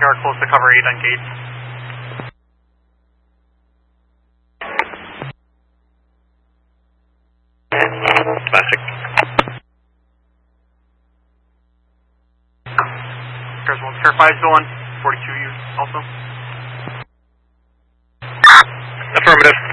car close to cover 8 on gates. Classic. Cars 1, car 5's going, 42 use also. Affirmative.